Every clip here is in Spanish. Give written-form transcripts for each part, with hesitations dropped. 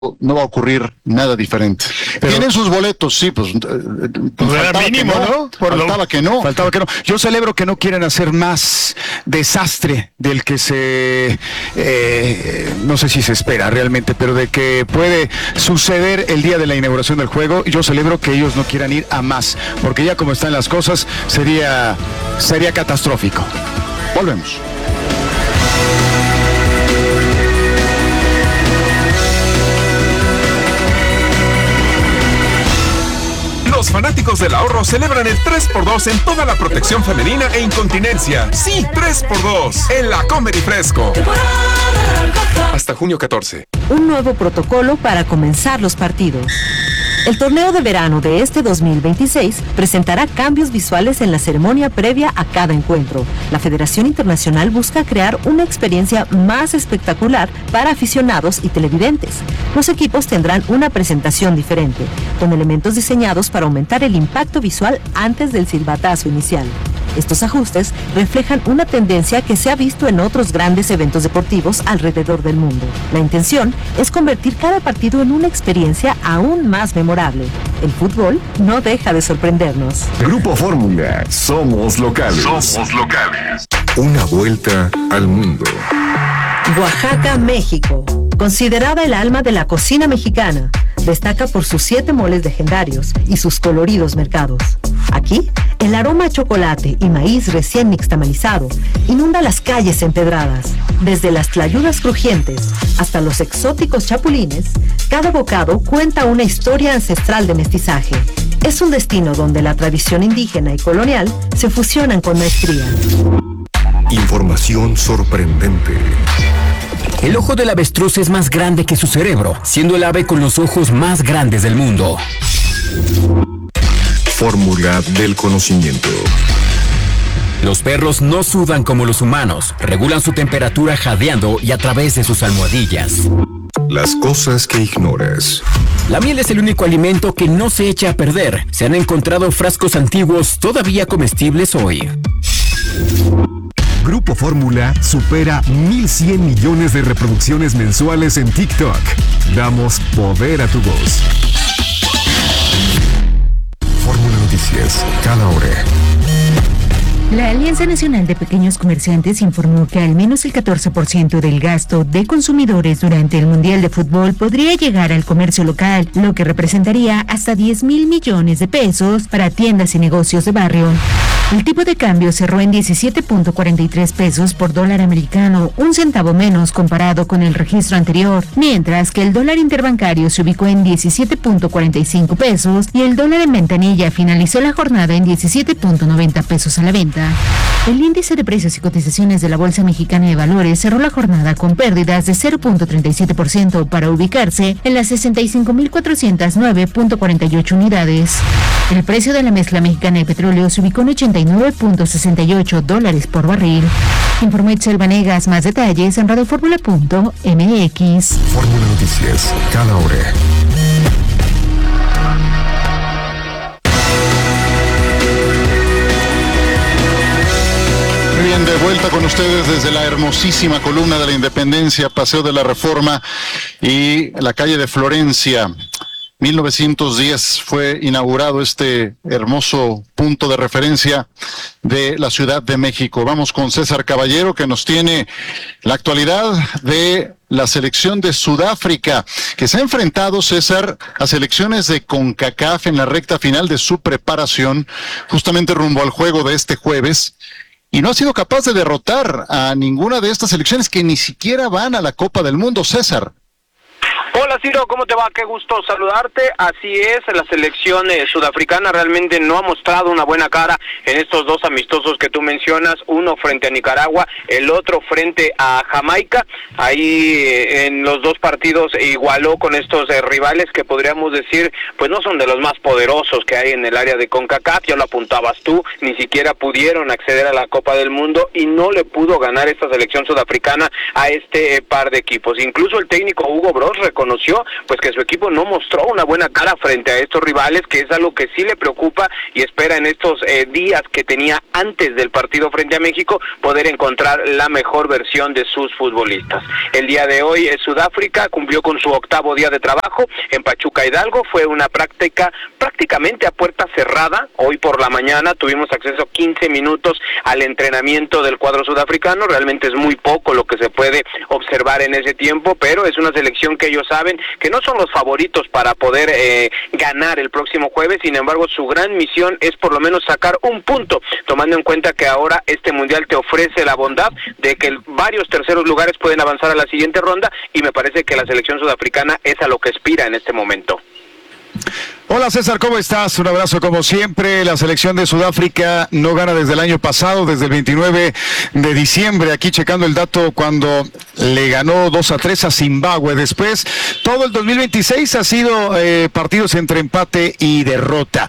no va a ocurrir nada diferente. Tienen sus boletos, sí, pues faltaba mínimo, ¿no? Faltaba que no. Yo celebro que no quieran hacer más desastre del que no sé si se espera realmente, pero de que puede suceder el día de la inauguración del juego. Yo celebro que ellos no quieran ir a más, porque ya como están las cosas, sería catastrófico. Volvemos. Los fanáticos del ahorro celebran el 3x2 en toda la protección femenina e incontinencia. Sí, 3x2 en la Comer y Fresco. Hasta junio 14. Un nuevo protocolo para comenzar los partidos. El torneo de verano de este 2026 presentará cambios visuales en la ceremonia previa a cada encuentro. La Federación Internacional busca crear una experiencia más espectacular para aficionados y televidentes. Los equipos tendrán una presentación diferente, con elementos diseñados para aumentar el impacto visual antes del silbatazo inicial. Estos ajustes reflejan una tendencia que se ha visto en otros grandes eventos deportivos alrededor del mundo. La intención es convertir cada partido en una experiencia aún más memorable. El fútbol no deja de sorprendernos. Grupo Fórmula, somos locales. Somos locales. Una vuelta al mundo. Oaxaca, México. Considerada el alma de la cocina mexicana, destaca por sus 7 moles legendarios y sus coloridos mercados. Aquí, el aroma a chocolate y maíz recién nixtamalizado inunda las calles empedradas. Desde las tlayudas crujientes hasta los exóticos chapulines, cada bocado cuenta una historia ancestral de mestizaje. Es un destino donde la tradición indígena y colonial se fusionan con maestría. Información sorprendente. El ojo del avestruz es más grande que su cerebro, siendo el ave con los ojos más grandes del mundo. Fórmula del conocimiento. Los perros no sudan como los humanos, regulan su temperatura jadeando y a través de sus almohadillas. Las cosas que ignoras. La miel es el único alimento que no se echa a perder. Se han encontrado frascos antiguos todavía comestibles hoy. Grupo Fórmula supera 1,100 millones de reproducciones mensuales en TikTok. Damos poder a tu voz. Fórmula Noticias, cada hora. La Alianza Nacional de Pequeños Comerciantes informó que al menos el 14% del gasto de consumidores durante el Mundial de Fútbol podría llegar al comercio local, lo que representaría hasta 10,000 millones de pesos para tiendas y negocios de barrio. El tipo de cambio cerró en 17.43 pesos por dólar americano, un centavo menos comparado con el registro anterior, mientras que el dólar interbancario se ubicó en 17.45 pesos y el dólar en ventanilla finalizó la jornada en 17.90 pesos a la venta. El índice de precios y cotizaciones de la Bolsa Mexicana de Valores cerró la jornada con pérdidas de 0.37% para ubicarse en las 65.409.48 unidades. El precio de la mezcla mexicana de petróleo se ubicó en $89.68 por barril. Informó Itzel Vanegas. Más detalles en radioformula.mx. Fórmula Noticias, cada hora. Bien, de vuelta con ustedes desde la hermosísima Columna de la Independencia, Paseo de la Reforma y la calle de Florencia. 1910 fue inaugurado este hermoso punto de referencia de la Ciudad de México. Vamos con César Caballero, que nos tiene la actualidad de la selección de Sudáfrica, que se ha enfrentado, César, a selecciones de CONCACAF en la recta final de su preparación, justamente rumbo al juego de este jueves, y no ha sido capaz de derrotar a ninguna de estas selecciones que ni siquiera van a la Copa del Mundo, César. Hola Ciro, ¿cómo te va? Qué gusto saludarte. Así es, la selección sudafricana realmente no ha mostrado una buena cara en estos dos amistosos que tú mencionas, uno frente a Nicaragua, el otro frente a Jamaica. Ahí en los dos partidos igualó con estos rivales que podríamos decir, pues no son de los más poderosos que hay en el área de CONCACAF, ya lo apuntabas tú, ni siquiera pudieron acceder a la Copa del Mundo y no le pudo ganar esta selección sudafricana a este par de equipos. Incluso el técnico Hugo Broz reconoció pareció pues que su equipo no mostró una buena cara frente a estos rivales, que es algo que sí le preocupa y espera en estos días que tenía antes del partido frente a México poder encontrar la mejor versión de sus futbolistas. El día de hoy Sudáfrica cumplió con su 8º día de trabajo en Pachuca Hidalgo. Fue una prácticamente a puerta cerrada. Hoy por la mañana tuvimos acceso 15 minutos al entrenamiento del cuadro sudafricano. Realmente es muy poco lo que se puede observar en ese tiempo, pero es una selección que ellos saben que no son los favoritos para poder ganar el próximo jueves. Sin embargo, su gran misión es por lo menos sacar un punto, tomando en cuenta que ahora este mundial te ofrece la bondad de que varios terceros lugares pueden avanzar a la siguiente ronda, y me parece que la selección sudafricana es a lo que aspira en este momento. Hola César, ¿cómo estás? Un abrazo como siempre. La selección de Sudáfrica no gana desde el año pasado, desde el 29 de diciembre. Aquí checando el dato cuando le ganó 2-3 a Zimbabue. Después, todo el 2026 ha sido partidos entre empate y derrota.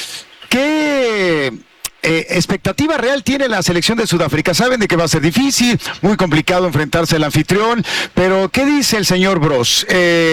¿Qué expectativa real tiene la selección de Sudáfrica? Saben de que va a ser difícil, muy complicado enfrentarse al anfitrión, pero ¿qué dice el señor Broz?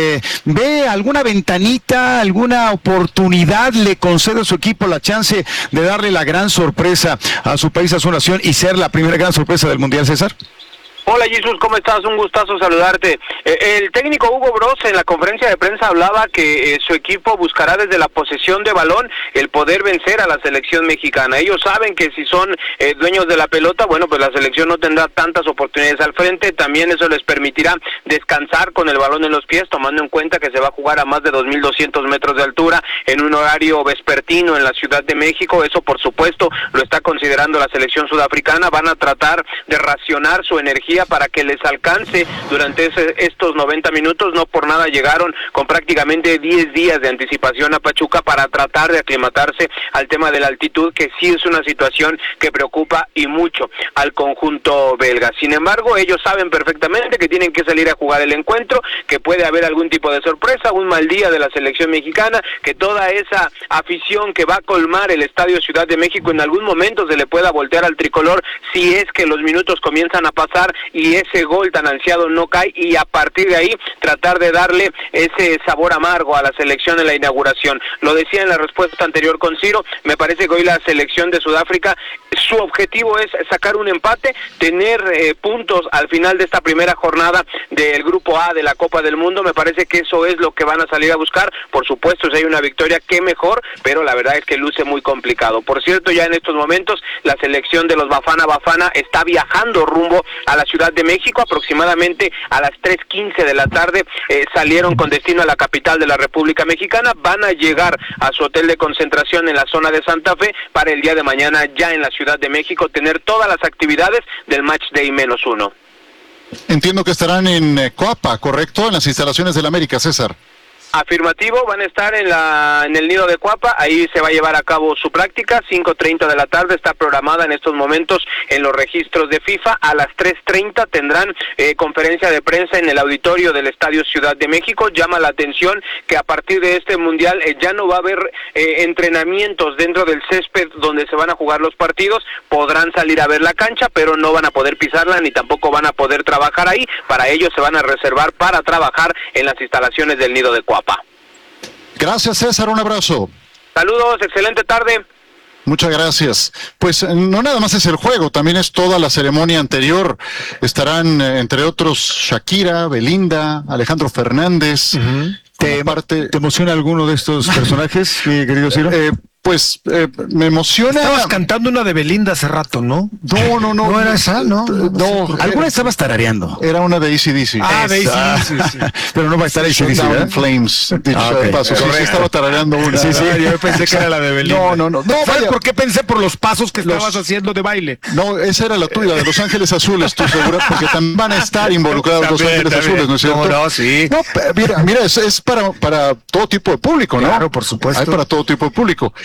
¿Ve alguna ventanita, alguna oportunidad? ¿Le concede a su equipo la chance de darle la gran sorpresa a su país, a su nación, y ser la primera gran sorpresa del Mundial, César? Hola Jesús, ¿cómo estás? Un gustazo saludarte. El técnico Hugo Broz en la conferencia de prensa hablaba que su equipo buscará desde la posesión de balón el poder vencer a la selección mexicana. Ellos saben que si son dueños de la pelota, bueno, pues la selección no tendrá tantas oportunidades al frente. También eso les permitirá descansar con el balón en los pies, tomando en cuenta que se va a jugar a más de 2.200 metros de altura en un horario vespertino en la Ciudad de México. Eso, por supuesto, lo está considerando la selección sudafricana. Van a tratar de racionar su energía para que les alcance durante estos 90 minutos. No por nada llegaron con prácticamente 10 días de anticipación a Pachuca para tratar de aclimatarse al tema de la altitud, que sí es una situación que preocupa y mucho al conjunto belga. Sin embargo, ellos saben perfectamente que tienen que salir a jugar el encuentro, que puede haber algún tipo de sorpresa, un mal día de la selección mexicana, que toda esa afición que va a colmar el Estadio Ciudad de México en algún momento se le pueda voltear al tricolor si es que los minutos comienzan a pasar y ese gol tan ansiado no cae, y a partir de ahí tratar de darle ese sabor amargo a la selección en la inauguración. Lo decía en la respuesta anterior con Ciro, me parece que hoy la selección de Sudáfrica, su objetivo es sacar un empate, tener puntos al final de esta primera jornada del Grupo A de la Copa del Mundo. Me parece que eso es lo que van a salir a buscar. Por supuesto, si hay una victoria, qué mejor, pero la verdad es que luce muy complicado. Por cierto, ya en estos momentos la selección de los Bafana Bafana está viajando rumbo a la Ciudad de México. Aproximadamente a las 3:15 de la tarde salieron con destino a la capital de la República Mexicana. Van a llegar a su hotel de concentración en la zona de Santa Fe para el día de mañana, ya en la Ciudad de México, tener todas las actividades del Match Day -1. Entiendo que estarán en Coapa, ¿correcto? En las instalaciones del América, César. Afirmativo, van a estar en el nido de Coapa. Ahí se va a llevar a cabo su práctica. 5:30 de la tarde está programada en estos momentos en los registros de FIFA. A las 3:30 tendrán conferencia de prensa en el auditorio del Estadio Ciudad de México. Llama la atención que a partir de este mundial ya no va a haber entrenamientos dentro del césped donde se van a jugar los partidos. Podrán salir a ver la cancha, pero no van a poder pisarla ni tampoco van a poder trabajar ahí. Para ellos se van a reservar para trabajar en las instalaciones del nido de Coapa. Gracias, César, un abrazo. Saludos, excelente tarde. Muchas gracias. Pues no nada más es el juego, también es toda la ceremonia anterior. Estarán, entre otros, Shakira, Belinda, Alejandro Fernández. ¿Te emociona alguno de estos personajes, mi querido Ciro? Pues me emociona. Estabas cantando una de Belinda hace rato, ¿no? No. ¿No era esa? No. Alguna estabas tarareando. Era una de AC/DC. De AC/DC. Pero no va a estar AC/DC, ¿verdad? Flames. Paso. Sí, estaba tarareando una. Sí, yo pensé que era la de Belinda. No. ¿Sabes por qué pensé? Por los pasos que estabas haciendo de baile. No, esa era la tuya, de Los Ángeles Azules, tú seguro, porque también van a estar involucrados Los Ángeles Azules, ¿no es cierto? No, sí. No, mira, es para todo tipo de público, ¿no? Claro, por supuesto. Hay para todo tipo de público.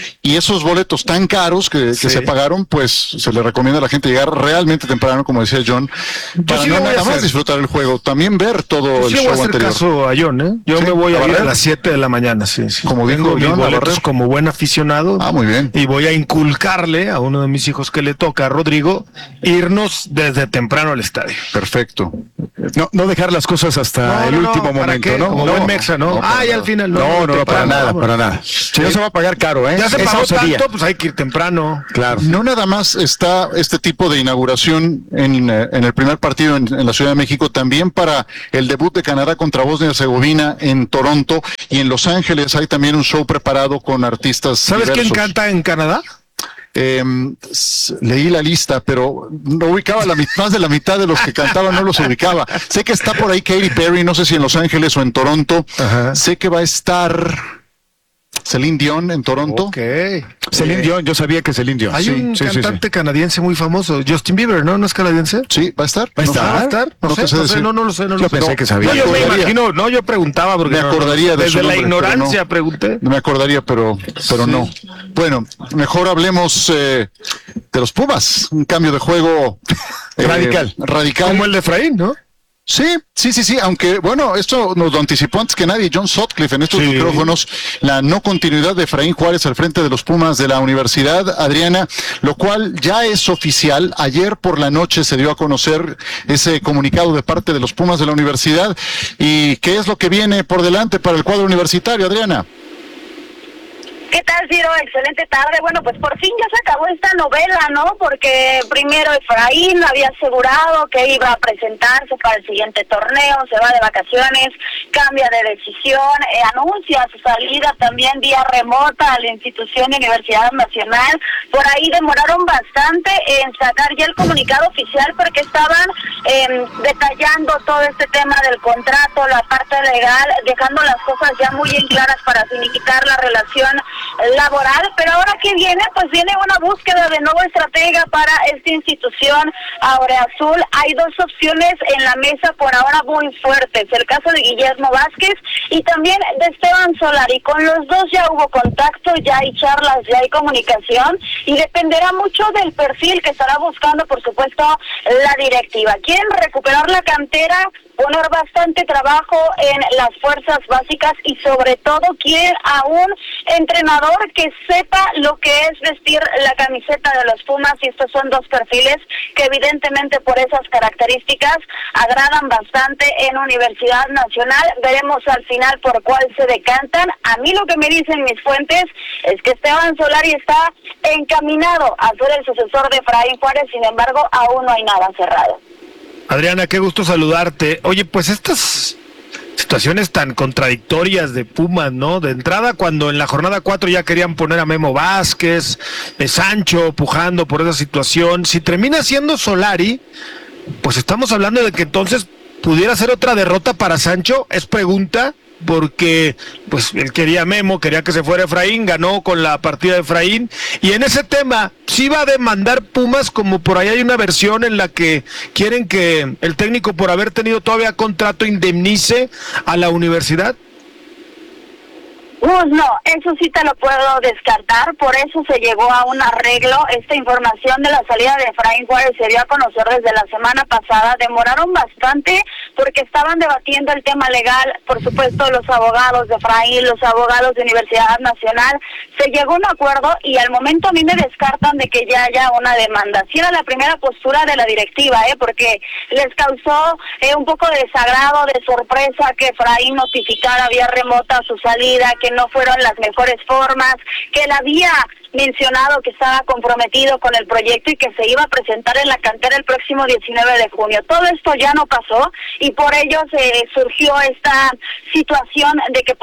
y esos boletos tan caros que se pagaron, pues se le recomienda a la gente llegar realmente temprano, como decía John, para no nada más disfrutar el juego, también ver todo el show anterior. Yo voy a hacer caso a John, ¿eh? Yo me voy a ir a las 7 de la mañana, como dijo John, boletos como buen aficionado. Muy bien. Y voy a inculcarle a uno de mis hijos que le toca, a Rodrigo, irnos desde temprano al estadio. Perfecto. No dejar las cosas hasta el último momento, ¿no? Como buen mexa, ¿no? Y al final no, para nada. Si no se va a pagar caro, ¿eh? Ya se pagó tanto, pues hay que ir temprano. Claro. No nada más está este tipo de inauguración en el primer partido en la Ciudad de México, también para el debut de Canadá contra Bosnia y Herzegovina en Toronto, y en Los Ángeles hay también un show preparado con artistas ¿Sabes diversos. quién canta en Canadá? Leí la lista, pero no ubicaba más de la mitad de los que cantaban, no los ubicaba. Sé que está por ahí Katy Perry, no sé si en Los Ángeles o en Toronto. Sé que va a estar Celine Dion en Toronto. Celine Dion, yo sabía que Celine Dion. Hay un cantante canadiense muy famoso, Justin Bieber, ¿no? ¿No es canadiense? Sí, va a estar. ¿Va a estar? No lo sé. Yo pensé que sabía. Yo me imagino, yo preguntaba porque me acordaría de desde su nombre, la ignorancia pregunté. No me acordaría, pero no. Bueno, mejor hablemos de los Pumas. Un cambio de juego radical. Como el de Efraín, ¿no? Sí, aunque bueno, esto nos lo anticipó antes que nadie John Sutcliffe en estos micrófonos, la no continuidad de Efraín Juárez al frente de los Pumas de la universidad, Adriana, lo cual ya es oficial. Ayer por la noche se dio a conocer ese comunicado de parte de los Pumas de la universidad. ¿Y qué es lo que viene por delante para el cuadro universitario, Adriana? ¿Qué tal, Ciro? Excelente tarde. Bueno, pues por fin ya se acabó esta novela, ¿no? Porque primero Efraín había asegurado que iba a presentarse para el siguiente torneo, se va de vacaciones, cambia de decisión, anuncia su salida también vía remota a la institución de Universidad Nacional. Por ahí demoraron bastante en sacar ya el comunicado oficial porque estaban detallando todo este tema del contrato, la parte legal, dejando las cosas ya muy en claras para finiquitar la relación laboral, pero ahora que viene, pues viene una búsqueda de nuevo estratega para esta institución Aureazul. Hay dos opciones en la mesa por ahora muy fuertes, el caso de Guillermo Vázquez y también de Esteban Solari. Con los dos ya hubo contacto, ya hay charlas, ya hay comunicación y dependerá mucho del perfil que estará buscando, por supuesto, la directiva. Quieren recuperar la cantera, poner bastante trabajo en las fuerzas básicas y sobre todo quieren a un entrenador que sepa lo que es vestir la camiseta de los Pumas, y estos son dos perfiles que evidentemente por esas características agradan bastante en Universidad Nacional. Veremos al final por cuál se decantan. A mí lo que me dicen mis fuentes es que Esteban Solari está encaminado a ser el sucesor de Efraín Juárez, sin embargo aún no hay nada cerrado. Adriana, qué gusto saludarte. Oye, pues estas situaciones tan contradictorias de Pumas, ¿no? De entrada, cuando en la jornada 4 ya querían poner a Memo Vázquez, Sancho pujando por esa situación. Si termina siendo Solari, pues estamos hablando de que entonces pudiera ser otra derrota para Sancho. Es pregunta, porque pues él quería a Memo, quería que se fuera Efraín, ganó con la partida de Efraín, y en ese tema sí va a demandar Pumas, como por ahí hay una versión en la que quieren que el técnico, por haber tenido todavía contrato, indemnice a la universidad. No, eso sí te lo puedo descartar, por eso se llegó a un arreglo. Esta información de la salida de Efraín Juárez se dio a conocer desde la semana pasada. Demoraron bastante porque estaban debatiendo el tema legal, por supuesto los abogados de Efraín, los abogados de Universidad Nacional. Se llegó a un acuerdo y al momento a mí me descartan de que ya haya una demanda. Sí era la primera postura de la directiva, porque les causó un poco de desagrado, de sorpresa que Efraín notificara vía remota su salida, que no fueron las mejores formas, que él había mencionado que estaba comprometido con el proyecto y que se iba a presentar en la cantera el próximo 19 de junio. Todo esto ya no pasó y por ello se surgió esta situación de que